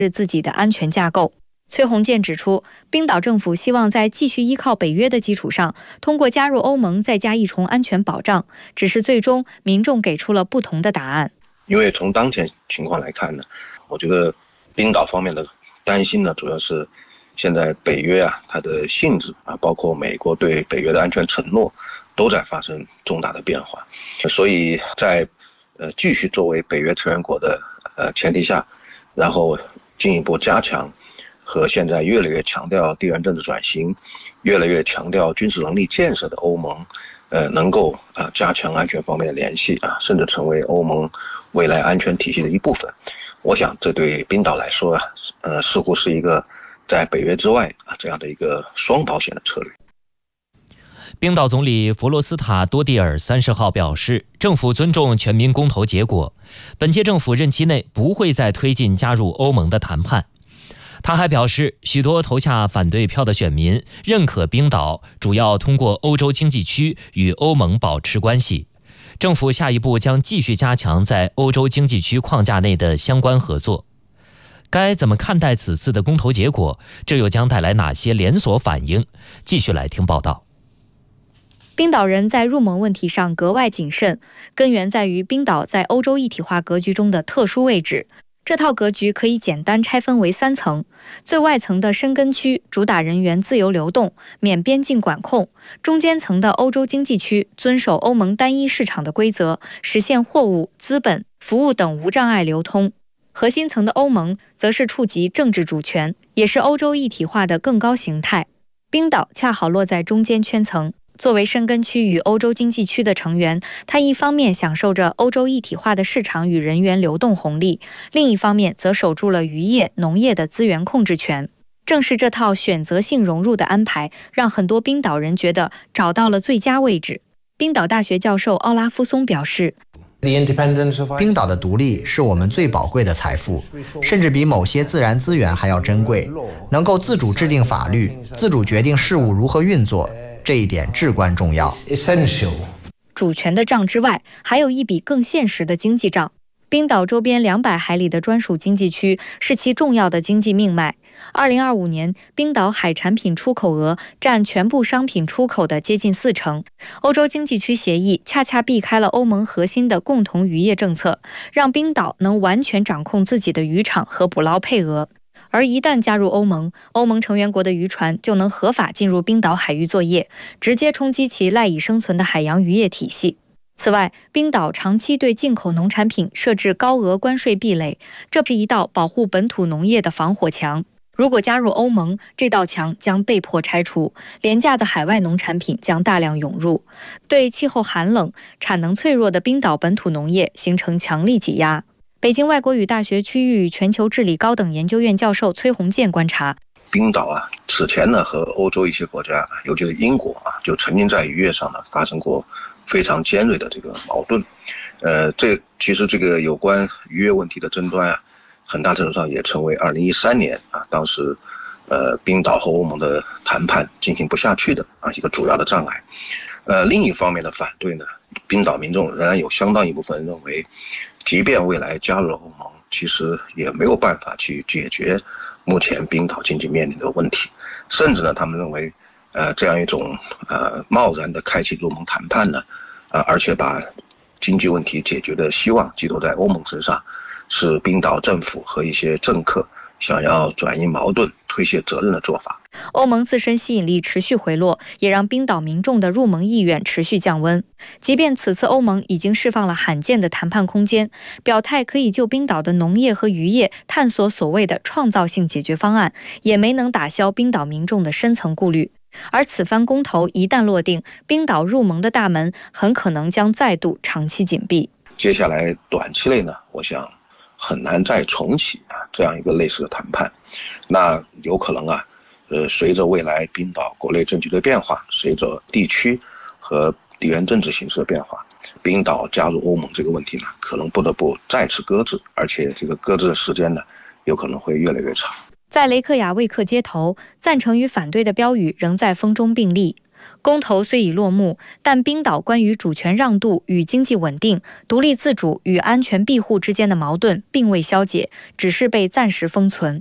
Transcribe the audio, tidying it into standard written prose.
是自己的安全架构。崔洪建指出，冰岛政府希望在继续依靠北约的基础上，通过加入欧盟再加一重安全保障，只是最终民众给出了不同的答案。 因为从当前情况来看呢，我觉得冰岛方面的担心呢，主要是现在北约它的性质包括美国对北约的安全承诺都在发生重大的变化，所以在继续作为北约成员国的前提下，然后进一步加强和现在越来越强调地缘政治转型、越来越强调军事能力建设的欧盟，能够加强安全方面的联系甚至成为欧盟未来安全体系的一部分。我想这对冰岛来说似乎是一个在北约之外这样的一个双保险的策略。 冰岛总理弗罗斯塔多蒂尔30号表示，政府尊重全民公投结果，本届政府任期内不会再推进加入欧盟的谈判。他还表示，许多投下反对票的选民认可冰岛主要通过欧洲经济区与欧盟保持关系。政府下一步将继续加强在欧洲经济区框架内的相关合作。该怎么看待此次的公投结果？这又将带来哪些连锁反应？继续来听报道。 冰岛人在入盟问题上格外谨慎，根源在于冰岛在欧洲一体化格局中的特殊位置。这套格局可以简单拆分为3层，最外层的申根区主打人员自由流动，免边境管控；中间层的欧洲经济区遵守欧盟单一市场的规则，实现货物、资本、服务等无障碍流通；核心层的欧盟则是触及政治主权，也是欧洲一体化的更高形态。冰岛恰好落在中间圈层。作为申根区与欧洲经济区的成员，它一方面享受着欧洲一体化的市场与人员流动红利，另一方面则守住了渔业、农业的资源控制权。正是这套选择性融入的安排，让很多冰岛人觉得找到了最佳位置。冰岛大学教授奥拉夫松表示， 冰岛的独立是我们最宝贵的财富，甚至比某些自然资源还要珍贵。能够自主制定法律，自主决定事务如何运作，这一点至关重要。 主权的账之外，还有一笔更现实的经济账。冰岛周边200海里的专属经济区是其重要的经济命脉。2025年，冰岛海产品出口额占全部商品出口的接近40%。欧洲经济区协议恰恰避开了欧盟核心的共同渔业政策，让冰岛能完全掌控自己的渔场和捕捞配额。而一旦加入欧盟，欧盟成员国的渔船就能合法进入冰岛海域作业，直接冲击其赖以生存的海洋渔业体系。此外，冰岛长期对进口农产品设置高额关税壁垒，这是一道保护本土农业的防火墙。如果加入欧盟，这道墙将被迫拆除，廉价的海外农产品将大量涌入，对气候寒冷、产能脆弱的冰岛本土农业形成强力挤压。北京外国语大学区域与全球治理高等研究院教授崔洪建观察， 冰岛此前呢和欧洲一些国家，尤其是英国就曾经在渔业上呢发生过非常尖锐的这个矛盾。其实这个有关渔业问题的争端很大程度上也成为2013年当时冰岛和欧盟的谈判进行不下去的一个主要的障碍。另一方面的反对呢，冰岛民众仍然有相当一部分人认为，即便未来加入了欧盟，其实也没有办法去解决目前冰岛经济面临的问题，甚至呢，他们认为，这样一种贸然的开启入盟谈判呢，而且把经济问题解决的希望寄托在欧盟身上，是冰岛政府和一些政客想要转移矛盾、推卸责任的做法。 欧盟自身吸引力持续回落，也让冰岛民众的入盟意愿持续降温。即便此次欧盟已经释放了罕见的谈判空间，表态可以就冰岛的农业和渔业探索所谓的创造性解决方案，也没能打消冰岛民众的深层顾虑。而此番公投一旦落定，冰岛入盟的大门很可能将再度长期紧闭。 接下来短期内呢，我想很难再重启这样一个类似的谈判。那有可能随着未来冰岛国内政局的变化，随着地区和地缘政治形势的变化，冰岛加入欧盟这个问题呢，可能不得不再次搁置，而且这个搁置的时间呢，有可能会越来越长。 在雷克雅未克街头，赞成与反对的标语仍在风中并立。 公投虽已落幕，但冰岛关于主权让渡与经济稳定、独立自主与安全庇护之间的矛盾并未消解，只是被暂时封存。